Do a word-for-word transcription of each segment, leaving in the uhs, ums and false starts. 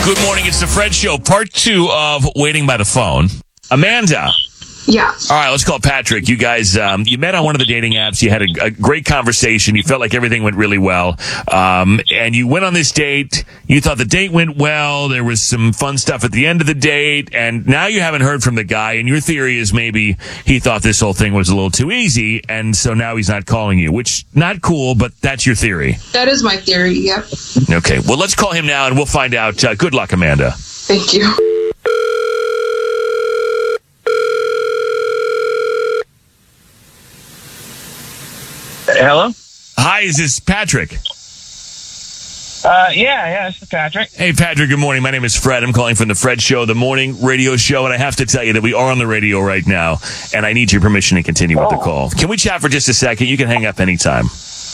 Good morning. It's the Fred Show, part two of Waiting by the Phone. Amanda. Yeah. All right, let's call Patrick. You guys, um, you met on one of the dating apps. You had a, a great conversation. You felt like everything went really well. Um, and you went on this date. You thought the date went well. There was some fun stuff at the end of the date. And now you haven't heard from the guy. And your theory is maybe he thought this whole thing was a little too easy. And so now he's not calling you, which not cool, but that's your theory. That is my theory, yep. Okay, well, let's call him now and we'll find out. Uh, good luck, Amanda. Thank you. Hello? Hi, is this Patrick? Uh, yeah, yeah, this is Patrick. Hey, Patrick, good morning. My name is Fred. I'm calling from the Fred Show, the morning radio show, and I have to tell you that we are on the radio right now, and I need your permission to continue with the call. Can we chat for just a second? You can hang up anytime.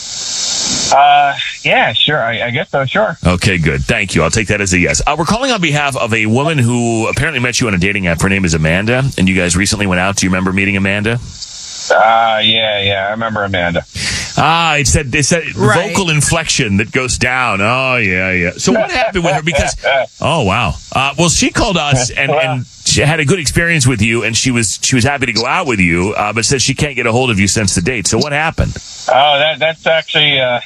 Uh, yeah, sure. I, I guess so, sure. Okay, good. Thank you. I'll take that as a yes. Uh, we're calling on behalf of a woman who apparently met you on a dating app. Her name is Amanda, and you guys recently went out. Do you remember meeting Amanda? Uh, yeah, yeah, I remember Amanda. Ah, it's that, it's that Right. vocal inflection that goes down. Oh, yeah, yeah. So what happened with her? Because, oh, wow. Uh, well, she called us and, and she had a good experience with you, and she was she was happy to go out with you, uh, but says she can't get a hold of you since the date. So what happened? Oh, that that's actually uh,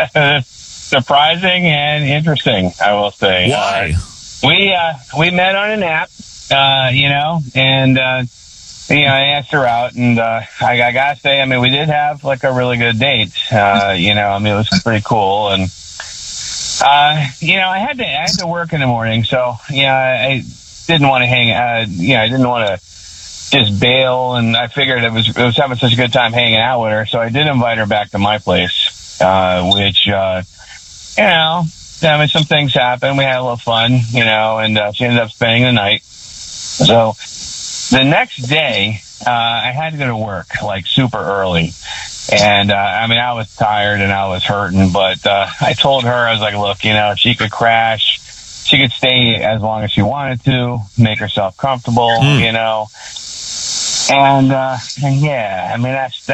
surprising and interesting, I will say. Why? Uh, we uh, we met on an app, uh, you know, and uh, you know, I asked her out, and uh, I, I gotta say, I mean, we did have like a really good date. Uh, you know, I mean, it was pretty cool, and uh, you know, I had to I had to work in the morning, so yeah, I didn't want to hang. Uh, you know, I didn't want to just bail, and I figured it was it was having such a good time hanging out with her, so I did invite her back to my place, uh, which uh, you know, I mean, some things happened. We had a little fun, you know, and uh, she ended up spending the night. So the next day, uh, I had to go to work like super early, and uh, I mean, I was tired and I was hurting, but uh, I told her, I was like, look, you know, she could crash. She could stay as long as she wanted to, make herself comfortable, mm. you know. And, uh, and yeah, I mean, that's,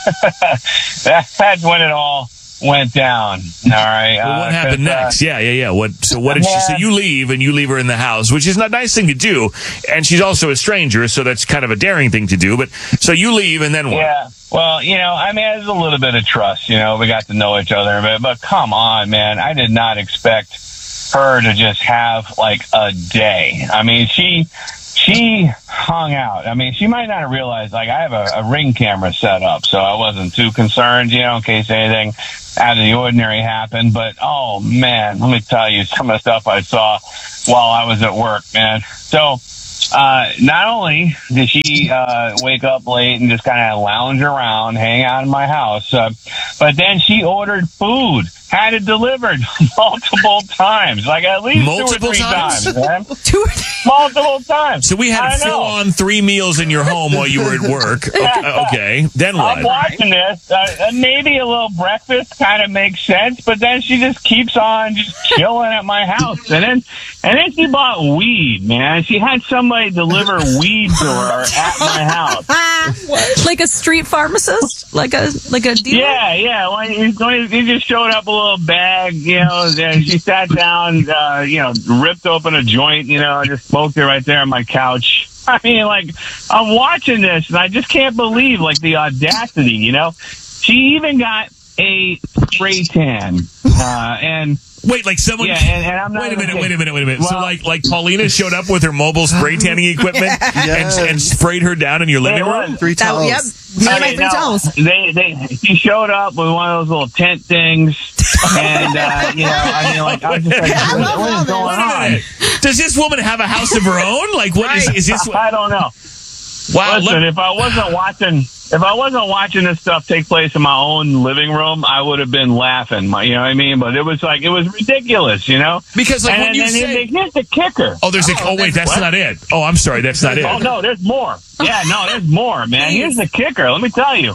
that's, that's, that's when it all went down. All right. Well, what uh, happened next? Uh, yeah, yeah, yeah. What, so what did yeah. she, so you leave and you leave her in the house, which is not a nice thing to do. And she's also a stranger, so that's kind of a daring thing to do. But so you leave and then what? Yeah. Well, you know, I mean, there's a little bit of trust, you know, we got to know each other, but, but come on, man. I did not expect her to just have like a day. I mean, she, She hung out. I mean, she might not have realized, like, I have a, a ring camera set up, so I wasn't too concerned, you know, in case anything out of the ordinary happened. But, oh, man, let me tell you some of the stuff I saw while I was at work, man. So, uh, not only did she uh, wake up late and just kind of lounge around, hang out in my house, uh, but then she ordered food. Had it delivered multiple times, like at least multiple two or three times. times man. Two or multiple times. So we had full-on three meals in your home while you were at work. Okay, okay. Then what? I'm watching this. Uh, maybe a little breakfast kind of makes sense, but then she just keeps on just chilling at my house, and then and then she bought weed. Man, she had somebody deliver weed to her at my house. Like a street pharmacist, like a like a dealer. Yeah, yeah. When he, when he just showed up a little bag, you know, and she sat down, uh, you know, ripped open a joint, you know, I just smoked it right there on my couch. I mean, like, I'm watching this, and I just can't believe, like, the audacity, you know? She even got a spray tan, uh, and... Wait, like someone... Yeah, and, and I'm not wait a minute, kidding. wait a minute, wait a minute. Well, so, like, like Paulina showed up with her mobile spray tanning equipment Yes. and, and sprayed her down in your living It room? was. Three That, towels. yep. Me and my Okay, three no, towels. They, they, she showed up with one of those little tent things, and, uh, you know, I mean, like, I was just like, I what, love what all is this. going Wait a on? minute. Does this woman have a house of her own? Like, what is, is this... I don't know. Wow, Listen, let- if I wasn't watching, if I wasn't watching this stuff take place in my own living room, I would have been laughing. My, you know what I mean? But it was like it was ridiculous, you know. Because, like, and when and, you and say... here's the kicker. Oh, there's a... Oh, wait, that's what? not it. Oh, I'm sorry, that's not it. Oh no, there's more. Yeah, no, there's more, man. Here's the kicker. Let me tell you.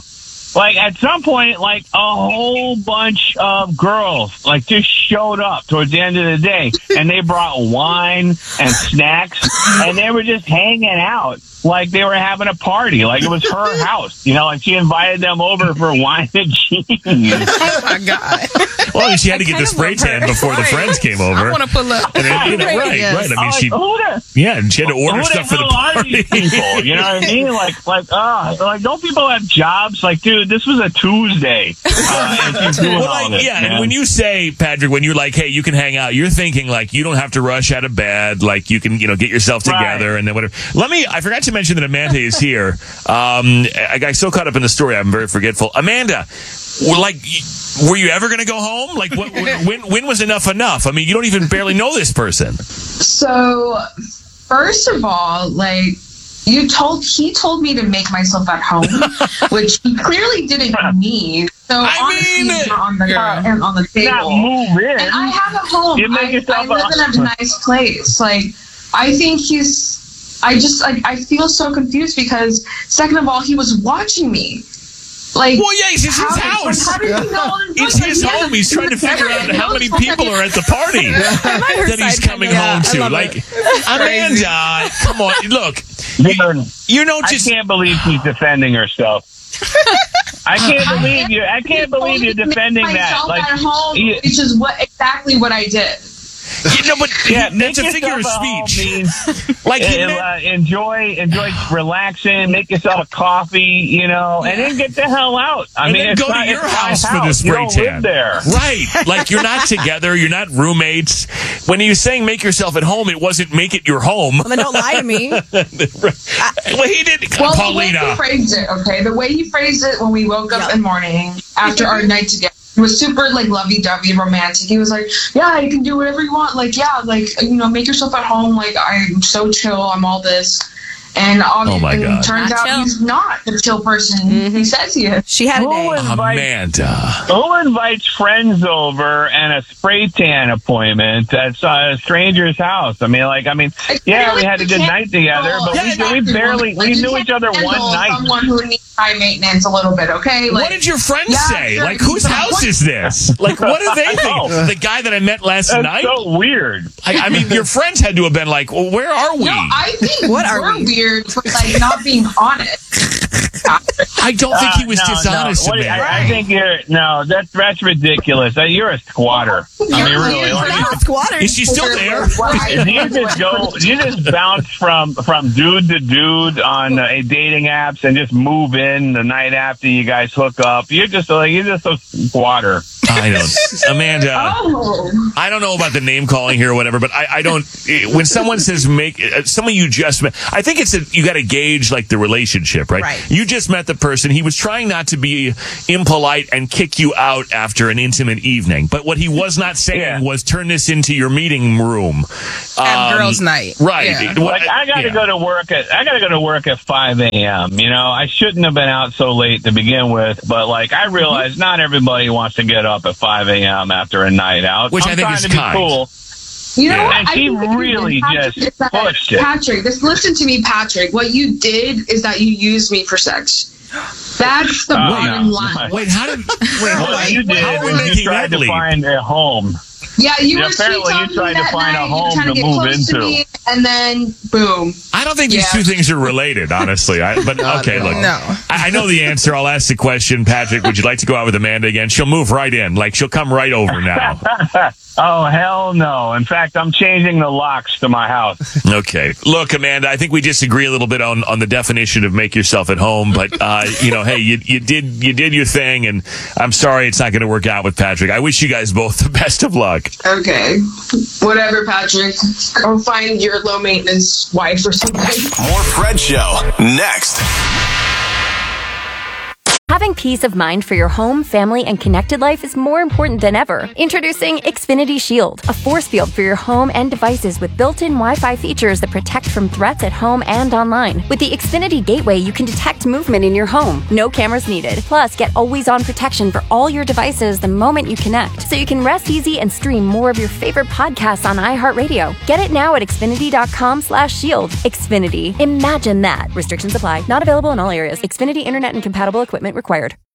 like at some point, like a whole bunch of girls like just showed up towards the end of the day, and they brought wine and snacks, and they were just hanging out like they were having a party, like it was her house, you know. And she invited them over for wine and cheese. Oh my God! Well, she had to I get the kind of spray love tan her. before the Right. friends came over. I want to pull up. And then, you know, right, Yes. right. I mean, I'm she, like, who the, yeah, and she had to order who stuff the for the hell are party. these people? You know what I mean? Like, like, ah, like, don't people have jobs? Like, dude, this was a Tuesday. Uh, and she's doing Well, all like, this, yeah, man. and when you say, Patrick, when you're like, hey, you can hang out, you're thinking like you don't have to rush out of bed, like you can, you know, get yourself together Right. and then whatever. Let me, I forgot to mention that Amanda is here. Um, I got so caught up in the story, I'm very forgetful. Amanda, were like, were you ever going to go home? Like, what, when, when was enough enough? I mean, you don't even barely know this person. So, first of all, like, you told he told me to make myself at home, which he clearly didn't need. So I honestly, mean, it's not on the yeah. and on the Not table. move in. And I have a home. You make I, yourself I live a- in a nice place. Like, I think he's. I just like I feel so confused because second of all, he was watching me. Like, Well, yeah, it's his how, house. Like, how did he know all this It's stuff? his Like, he home. has a- He's trying to figure out how many people are at the party that he's side coming kind of- home yeah, I to. love Like, it. Amanda, come on, look, Dude, you know, I just can't believe she's defending herself. I can't believe you. I can't believe you're defending Make that. myself Like, at home, you- which is what exactly what I did. you know, but yeah, that's a make figure of yourself at home speech. means, Like, he uh, meant- uh, enjoy, enjoy relaxing, make yourself a coffee, you know, and then get the hell out. I And mean, then it's go to not, your it's my house for the house. spray you don't tan. live there. Right. Like, you're not together. You're not roommates. When he was saying make yourself at home, it wasn't make it your home. Well, then don't lie to me. Well, he did. Well, the way he Paulina. phrased it, okay, the way he phrased it when we woke up Yep. in the morning after our night together. It was super like lovey-dovey, romantic. He was like, "Yeah, you can do whatever you want. Like, yeah, like you know, make yourself at home. Like, I'm so chill. I'm all this." And obviously, Oh my and God. it turns Not out chill. he's not the chill person he says he is. She had a Who day. invites, Amanda. who invites friends over and a spray tan appointment at a stranger's house? I mean, like, I mean, I yeah, feel we like had a you good can't night together, but handle we, we barely, Like, we you knew can't each other one handle night. Someone who needs high maintenance a little bit, okay? Like, What did your friends yeah, say? sure, Like, whose but house what- is this? Like, what do they know. think? The guy that I met last That's night? so weird. I, I mean, your friends had to have been like, well, where are we? No, I think What are we're we? weird for like not being honest. I don't think he was Uh, no, dishonest, no. What- Amanda. I, I think you're no. That's that's ridiculous. Uh, You're a squatter. I mean, You're really. weird. Like, Not squatters. Is she still there? If you just go, you just bounce from from dude to dude on uh, dating apps and just move in the night after you guys hook up. You're just like you're just a squatter. I don't. Amanda, Oh, I don't know about the name calling here or whatever, but I, I don't. When someone says make uh, someone you just met, I think it's a, you got to gauge like the relationship, right? Right. You just met the person. He was trying not to be impolite and kick you out after an intimate evening, but what he was not saying Yeah. was turn this into your meeting room At Um, girls' night. Right. Yeah. What- Like I got to yeah. go to work at I got to go to work at five a.m. You know, I shouldn't have been out so late to begin with, but like I realize not everybody wants to get up at five a.m. after a night out. Which I'm I think trying is to be kind. cool. you know Yeah. what? And I she think it's really Patrick, just it's that- pushed it. Patrick, just listen to me, Patrick. What you did is that you used me for sex. That's the Oh, bottom no. line. Wait, how did? Wait, hold What on. you did How are we was you making tried that to leap? find a home. Yeah, you Yeah, were sweet apparently you talking tried me to that find a night. You home were trying to to get move close into. to me, and then boom. I don't think these Yeah. two things are related, honestly. I, but Not okay, at look. all. No. I, I know the answer. I'll ask the question. Patrick, would you like to go out with Amanda again? She'll move right in. Like, she'll come right over now. Oh, hell no. In fact, I'm changing the locks to my house. Okay. Look, Amanda, I think we disagree a little bit on, on the definition of make yourself at home. But, uh, you know, hey, you, you did you did your thing, and I'm sorry it's not going to work out with Patrick. I wish you guys both the best of luck. Okay, whatever, Patrick. Go find your low maintenance wife or something. More Fred Show next. Having peace of mind for your home, family, and connected life is more important than ever. Introducing Xfinity Shield, a force field for your home and devices with built-in Wi-Fi features that protect from threats at home and online. With the Xfinity Gateway, you can detect movement in your home. No cameras needed. Plus, get always-on protection for all your devices the moment you connect, so you can rest easy and stream more of your favorite podcasts on iHeartRadio. Get it now at Xfinity.com slash shield. Xfinity. Imagine that. Restrictions apply. Not available in all areas. Xfinity Internet and compatible equipment required.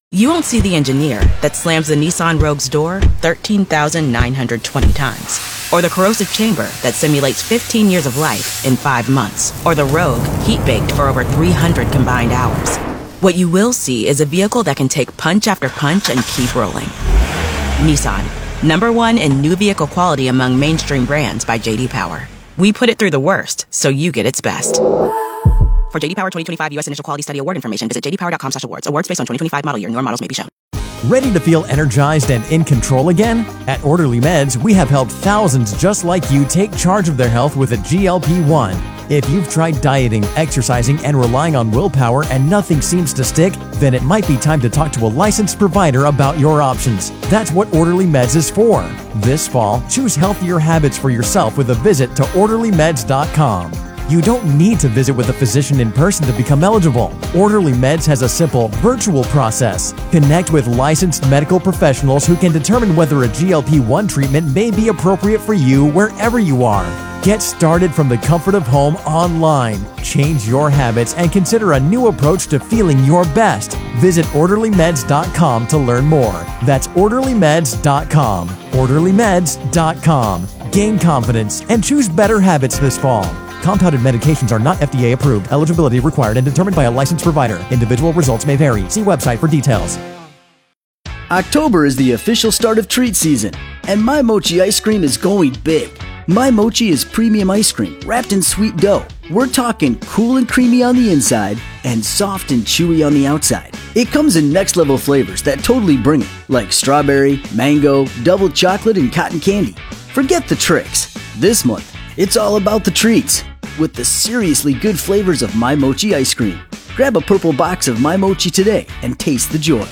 You won't see the engineer that slams the Nissan Rogue's door thirteen thousand nine hundred twenty times. Or the corrosive chamber that simulates fifteen years of life in five months. Or the Rogue heat-baked for over three hundred combined hours. What you will see is a vehicle that can take punch after punch and keep rolling. Nissan, number one in new vehicle quality among mainstream brands by J D Power. We put it through the worst, so you get its best. For J D Power twenty twenty-five U S Initial Quality Study Award information, visit j d power dot com slash awards. Awards based on twenty twenty-five model year. Newer models may be shown. Ready to feel energized and in control again? At Orderly Meds, we have helped thousands just like you take charge of their health with a G L P one. If you've tried dieting, exercising, and relying on willpower and nothing seems to stick, then it might be time to talk to a licensed provider about your options. That's what Orderly Meds is for. This fall, choose healthier habits for yourself with a visit to orderly meds dot com. You don't need to visit with a physician in person to become eligible. Orderly Meds has a simple, virtual process. Connect with licensed medical professionals who can determine whether a G L P one treatment may be appropriate for you wherever you are. Get started from the comfort of home online. Change your habits and consider a new approach to feeling your best. Visit orderly meds dot com to learn more. That's orderly meds dot com. orderly meds dot com. Gain confidence and choose better habits this fall. Compounded medications are not F D A approved. Eligibility required and determined by a licensed provider. Individual results may vary. See website for details. October is the official start of treat season, and My Mochi ice cream is going big. My Mochi is premium ice cream wrapped in sweet dough. We're talking cool and creamy on the inside and soft and chewy on the outside. It comes in next level flavors that totally bring it, like strawberry, mango, double chocolate, and cotton candy. Forget the tricks. This month, it's all about the treats with the seriously good flavors of My Mochi ice cream. Grab a purple box of My Mochi today and taste the joy.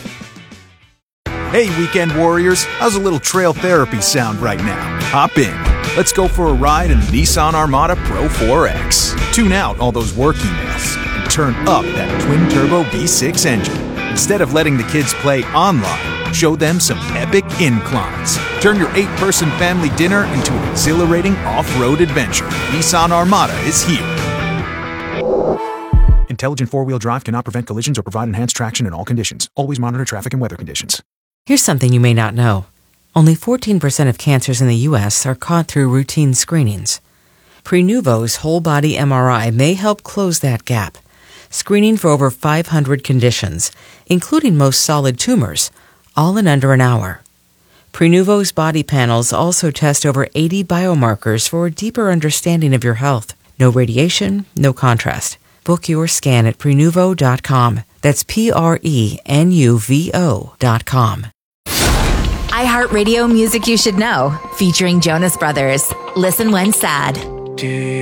Hey, weekend warriors, how's a little trail therapy sound right now? Hop in. Let's go for a ride in the Nissan Armada Pro four X. Tune out all those work emails and turn up that twin-turbo V six engine. Instead of letting the kids play online, show them some epic inclines. Turn your eight-person family dinner into an exhilarating off-road adventure. Nissan Armada is here. Intelligent four-wheel drive cannot prevent collisions or provide enhanced traction in all conditions. Always monitor traffic and weather conditions. Here's something you may not know. Only fourteen percent of cancers in the U S are caught through routine screenings. Prenuvo's whole-body M R I may help close that gap, screening for over five hundred conditions, including most solid tumors, all in under an hour. Prenuvo's body panels also test over eighty biomarkers for a deeper understanding of your health. No radiation, no contrast. Book your scan at prenuvo dot com. That's P R E N U V O dot com. iHeartRadio Music You Should Know, featuring Jonas Brothers. Listen when sad.